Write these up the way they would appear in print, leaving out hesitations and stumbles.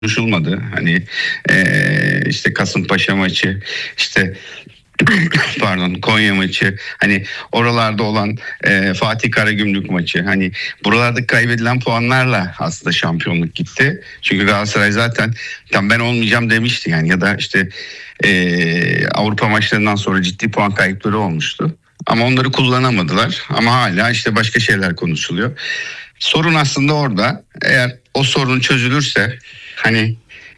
konuşulmadı. Hani işte Kasımpaşa maçı, işte pardon Konya maçı, hani oralarda olan Fatih Karagümrük maçı, hani buralarda kaybedilen puanlarla aslında şampiyonluk gitti. Çünkü Galatasaray zaten tam ben olmayacağım demişti yani, ya da işte Avrupa maçlarından sonra ciddi puan kayıpları olmuştu. Ama onları kullanamadılar. Ama hala işte başka şeyler konuşuluyor. Sorun aslında orada. Eğer o sorun çözülürse, hani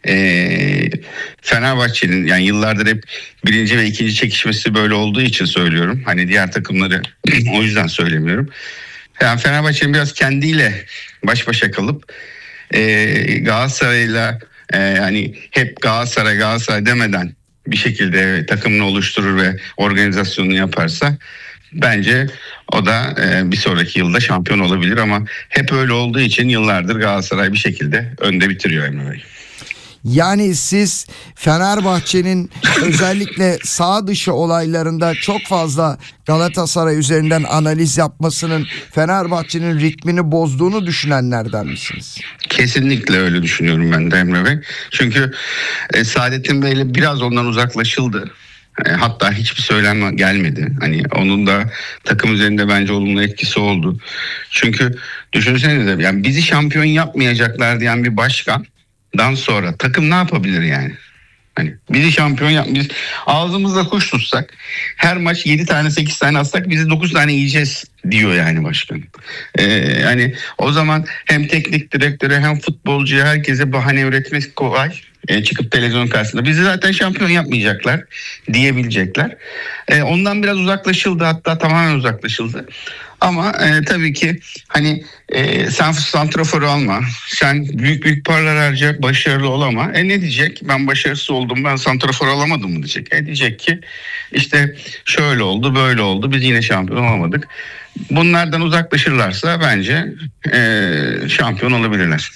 Fenerbahçe'nin, yani yıllardır hep birinci ve ikinci çekişmesi böyle olduğu için söylüyorum. Hani diğer takımları o yüzden söylemiyorum. Yani Fenerbahçe'nin biraz kendiyle baş başa kalıp Galatasaray'la hani hep Galatasaray Galatasaray demeden bir şekilde takımını oluşturur ve organizasyonunu yaparsa, bence o da bir sonraki yılda şampiyon olabilir. Ama hep öyle olduğu için yıllardır Galatasaray bir şekilde önde bitiriyor Emre Bey. Yani siz Fenerbahçe'nin özellikle sağ dışı olaylarında çok fazla Galatasaray üzerinden analiz yapmasının Fenerbahçe'nin ritmini bozduğunu düşünenlerden misiniz? Kesinlikle öyle düşünüyorum ben de Emre Bey. Çünkü Saadettin Bey'le biraz ondan uzaklaşıldı. Hatta hiçbir söylem gelmedi. Hani onun da takım üzerinde bence olumlu etkisi oldu. Çünkü düşünsenize, yani bizi şampiyon yapmayacaklar diyen bir başkandan sonra takım ne yapabilir yani? Hani bizi şampiyon biz ağzımızda kuş tutsak, her maç 7 tane 8 tane atsak bizi 9 tane yiyeceğiz diyor yani başkan. Hani o zaman hem teknik direktöre hem futbolcuya, herkese bahane üretmek kolay. Çıkıp televizyon karşısında bizi zaten şampiyon yapmayacaklar diyebilecekler. Ondan biraz uzaklaşıldı, hatta tamamen uzaklaşıldı. Ama tabii ki hani sen santraforu alma, sen büyük paralar harca, başarılı ol ama ne diyecek? Ben başarısız oldum, ben santrafor alamadım mı diyecek. Diyecek ki işte şöyle oldu, böyle oldu, biz yine şampiyon olamadık. Bunlardan uzaklaşırlarsa bence şampiyon olabilirler.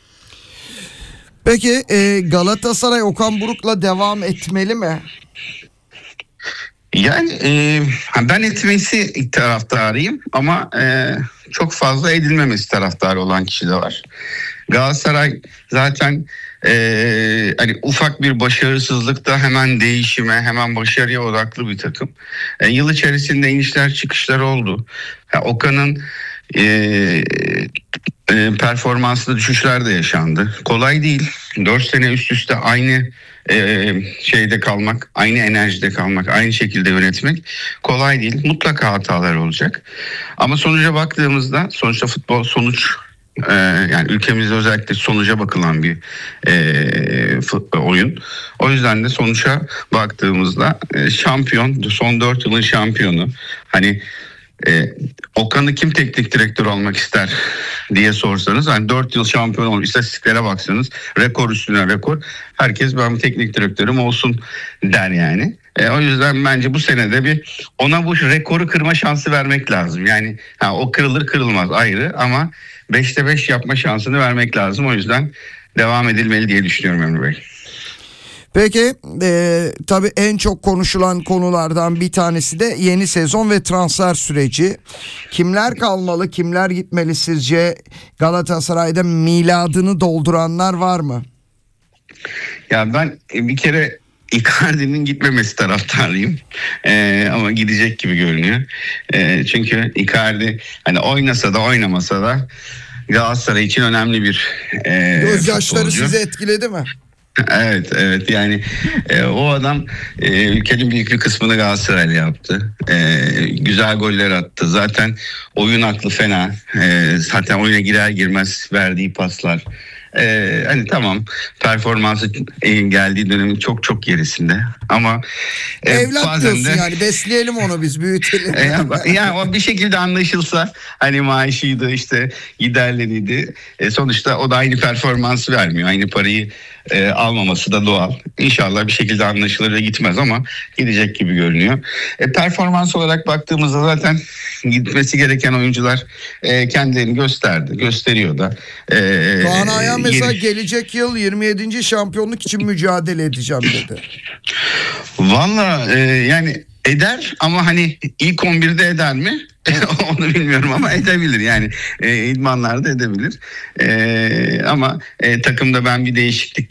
Peki Galatasaray Okan Buruk'la devam etmeli mi? Yani ben etmesi taraftarıyım ama çok fazla edilmemesi taraftarı olan kişi de var. Galatasaray zaten hani ufak bir başarısızlıkta hemen değişime, hemen başarıya odaklı bir takım. Yıl içerisinde inişler çıkışlar oldu. Okan'ın performansında düşüşler de yaşandı. Kolay değil. 4 sene üst üste aynı şeyde kalmak, aynı enerjide kalmak, aynı şekilde yönetmek kolay değil. Mutlaka hatalar olacak. Ama sonuca baktığımızda, sonuçta futbol sonuç, yani ülkemizde özellikle sonuca bakılan bir oyun. O yüzden de sonuça baktığımızda şampiyon, son 4 yılın şampiyonu. Hani Okan'ı kim teknik direktör olmak ister diye sorsanız, hani 4 yıl şampiyon olmuş, istatistiklere baksanız rekor üstüne rekor, herkes ben teknik direktörüm olsun der yani. O yüzden bence bu senede bir ona bu rekoru kırma şansı vermek lazım. Yani o kırılır kırılmaz ayrı, ama 5'te 5 yapma şansını vermek lazım. O yüzden devam edilmeli diye düşünüyorum Emre Bey. Peki tabii en çok konuşulan konulardan bir tanesi de yeni sezon ve transfer süreci. Kimler kalmalı, kimler gitmeli sizce? Galatasaray'da miladını dolduranlar var mı? Ya ben bir kere Icardi'nin gitmemesi taraftarıyım. Ama gidecek gibi görünüyor. Çünkü Icardi hani oynasa da oynamasa da Galatasaray için önemli bir gözyaşları futbolcu. sizi etkiledi mi? Evet yani o adam ülkenin büyük bir kısmını Galatasaray'la yaptı. Güzel goller attı. Zaten oyun aklı fena. Zaten oyuna girer girmez verdiği paslar. Hani tamam, performansı geldiği dönemin çok gerisinde. Ama evlat bazen diyorsun de, yani, besleyelim onu, biz büyütelim. yani o bir şekilde anlaşılsa, hani maaşıydı, işte giderleriydi. Sonuçta o da aynı performansı vermiyor. Aynı parayı almaması da doğal. İnşallah bir şekilde anlaşılır ve gitmez, ama gidecek gibi görünüyor. Performans olarak baktığımızda zaten gitmesi gereken oyuncular kendilerini gösteriyor da. Kaan Ayhan mesela gelecek yıl 27. şampiyonluk için mücadele edeceğim dedi. Valla yani Eder ama hani ilk 11'de eder mi? Onu bilmiyorum ama edebilir. Yani idmanlarda edebilir. Ama takımda ben bir değişiklik